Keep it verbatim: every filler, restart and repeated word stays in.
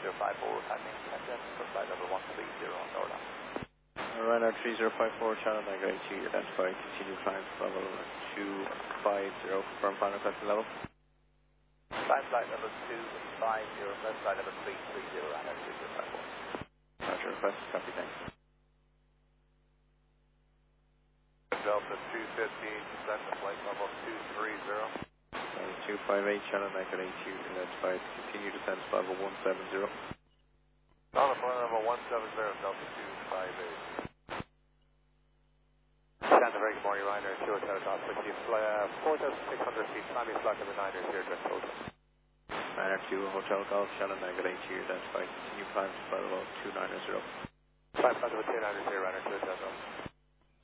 zero five four, taxing Kansas for flight level one three zero on Norda. Runner three zero five four, channel nine eight two, identified, continue climb level two five zero, confirm final custom level. Climb flight level two five zero, left flight level three three zero, runner three zero five four. Roger, request, copy, thanks. Delta two fifteen, descend to flight level two three zero. two five eight, channel nine eight two, identified, continue descent level one seven zero. Delta flight level one seven zero, Delta two five eight. Santa Very good morning, Ryanair, two hotel top sixty, fly, uh, four thousand six hundred feet, climbing flight number nine is here, dress code. Ryanair two, hotel golf, channel nine eight two, identified, continue climb level two nine zero. Climb flight number two nine is here, Ryanair two hotel golf.